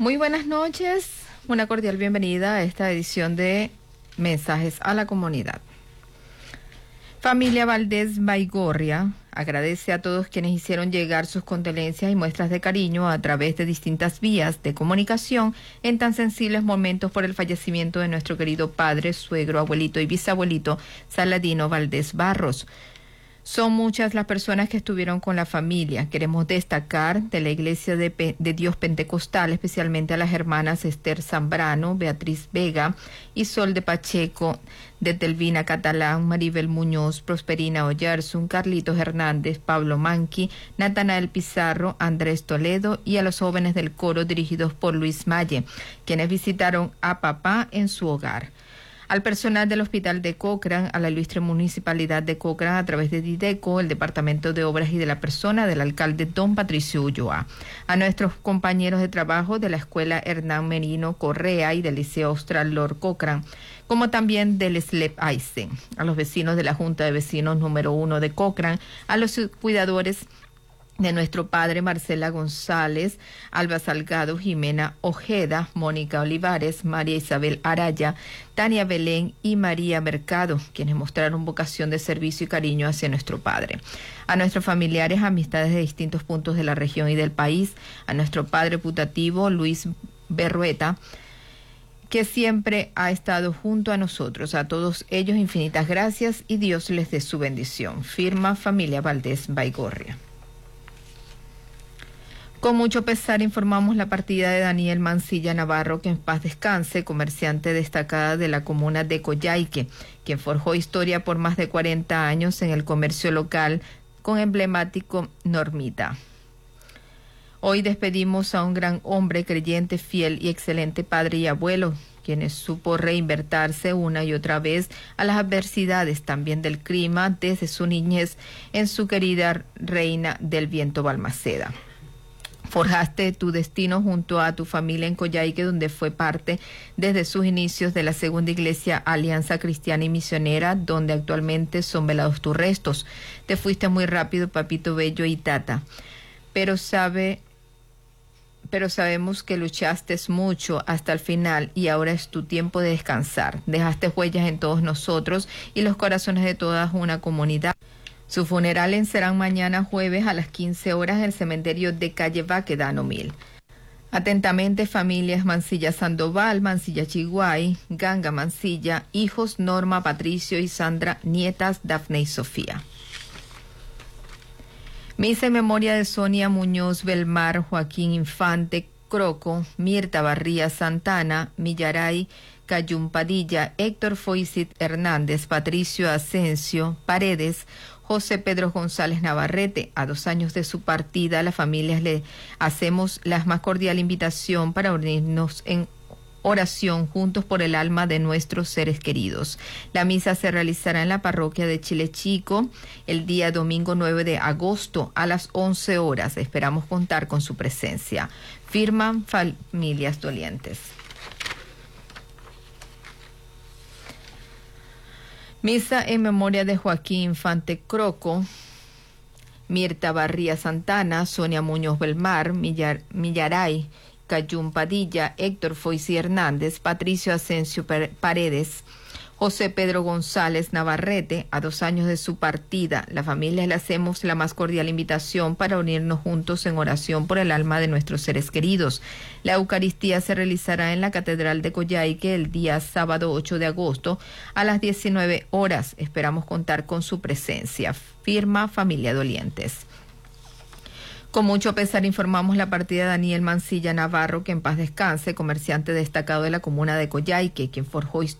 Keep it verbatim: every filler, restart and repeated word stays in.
Muy buenas noches, una cordial bienvenida a esta edición de Mensajes a la Comunidad. Familia Valdés Baigorria agradece a todos quienes hicieron llegar sus condolencias y muestras de cariño a través de distintas vías de comunicación en tan sensibles momentos por el fallecimiento de nuestro querido padre, suegro, abuelito y bisabuelito Saladino Valdés Barros. Son muchas las personas que estuvieron con la familia. Queremos destacar de la Iglesia de, Pe de Dios Pentecostal, especialmente a las hermanas Esther Zambrano, Beatriz Vega y Sol de Pacheco, de Telvina Catalán, Maribel Muñoz, Prosperina Oyarsun, Carlitos Hernández, Pablo Manqui, Natanael Pizarro, Andrés Toledo y a los jóvenes del coro dirigidos por Luis Malle, quienes visitaron a papá en su hogar. Al personal del Hospital de Cochrane, a la ilustre Municipalidad de Cochrane a través de Dideco, el Departamento de Obras y de la Persona del alcalde Don Patricio Ulloa, a nuestros compañeros de trabajo de la Escuela Hernán Merino Correa y del Liceo Austral Lord Cochrane, como también del S L E P Aysén, a los vecinos de la Junta de Vecinos número uno de Cochrane, a los cuidadores de nuestro padre Marcela González, Alba Salgado, Jimena Ojeda, Mónica Olivares, María Isabel Araya, Tania Belén y María Mercado, quienes mostraron vocación de servicio y cariño hacia nuestro padre. A nuestros familiares, amistades de distintos puntos de la región y del país, a nuestro padre putativo Luis Berrueta, que siempre ha estado junto a nosotros. A todos ellos infinitas gracias y Dios les dé su bendición. Firma Familia Valdés Baigorria. Con mucho pesar informamos la partida de Daniel Mancilla Navarro, que en paz descanse, comerciante destacada de la comuna de Coyhaique, quien forjó historia por más de cuarenta años en el comercio local con emblemático Normita. Hoy despedimos a un gran hombre, creyente, fiel y excelente padre y abuelo, quienes supo reinvertirse una y otra vez a las adversidades también del clima desde su niñez en su querida Reina del Viento Balmaceda. Forjaste tu destino junto a tu familia en Coyhaique, donde fue parte desde sus inicios de la segunda iglesia Alianza Cristiana y Misionera, donde actualmente son velados tus restos. Te fuiste muy rápido, papito bello y tata, pero sabe, pero sabemos que luchaste mucho hasta el final y ahora es tu tiempo de descansar. Dejaste huellas en todos nosotros y los corazones de toda una comunidad. Sus funerales serán mañana jueves a las quince horas en el cementerio de calle Baquedano Mil. Atentamente, familias Mancilla Sandoval, Mancilla Chiguay, Ganga Mancilla, hijos Norma, Patricio y Sandra, nietas Dafne y Sofía. Misa en memoria de Sonia Muñoz Belmar, Joaquín Infante Croco, Mirta Barría Santana, Millaray Cayún Padilla, Héctor Foisit Hernández, Patricio Asensio Paredes, José Pedro González Navarrete. A dos años de su partida, a las familias le hacemos la más cordial invitación para unirnos en oración juntos por el alma de nuestros seres queridos. La misa se realizará en la parroquia de Chile Chico el día domingo nueve de agosto a las once horas. Esperamos contar con su presencia. Firman Familias Dolientes. Misa en memoria de Joaquín Infante Croco, Mirta Barría Santana, Sonia Muñoz Belmar, Millar, Millaray Cayún Padilla, Héctor Foisí Hernández, Patricio Asensio Paredes, José Pedro González Navarrete. A dos años de su partida, la familia le hacemos la más cordial invitación para unirnos juntos en oración por el alma de nuestros seres queridos. La Eucaristía se realizará en la Catedral de Coyhaique el día sábado ocho de agosto a las diecinueve horas. Esperamos contar con su presencia. Firma Familia Dolientes. Con mucho pesar informamos la partida de Daniel Mancilla Navarro, que en paz descanse, comerciante destacado de la comuna de Coyhaique, quien forjó